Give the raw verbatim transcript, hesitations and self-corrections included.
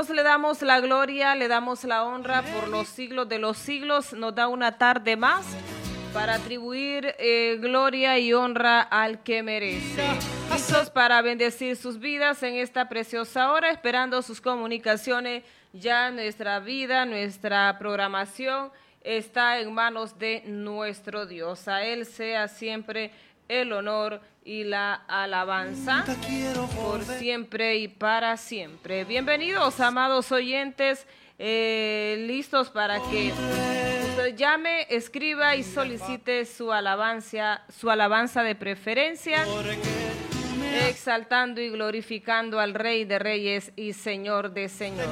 Dios le damos la gloria, le damos la honra por los siglos de los siglos. Nos da una tarde más para atribuir eh, gloria y honra al que merece. Listos para bendecir sus vidas en esta preciosa hora, esperando sus comunicaciones. Ya nuestra vida, nuestra programación está en manos de nuestro Dios. A Él sea siempre el honor y la alabanza por siempre y para siempre. Bienvenidos, amados oyentes, eh, listos para que usted llame, escriba y solicite su alabanza, su alabanza de preferencia, exaltando y glorificando al Rey de Reyes y Señor de Señores.